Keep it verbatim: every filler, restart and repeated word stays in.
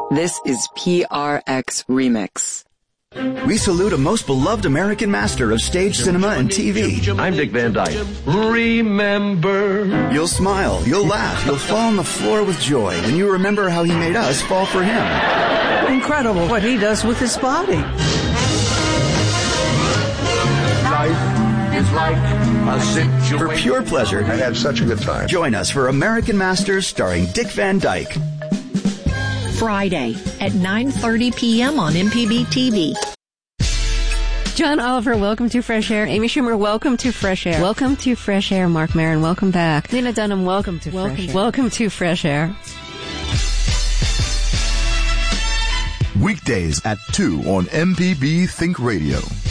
This is P R X Remix. We salute a most beloved American master of stage, cinema, and T V. I'm Dick Van Dyke. Remember. You'll smile, you'll laugh, you'll fall on the floor with joy when you remember how he made us fall for him. Incredible what he does with his body. Life is like a situation. For pure pleasure, I had such a good time. Join us for American Masters starring Dick Van Dyke. Friday at nine thirty p.m. on M P B T V. John Oliver, welcome to Fresh Air. Amy Schumer, welcome to Fresh Air. Welcome to Fresh Air. Mark Maron, welcome back. Lena Dunham, welcome to welcome, Fresh Air. Welcome to Fresh Air. Weekdays at two on M P B Think Radio.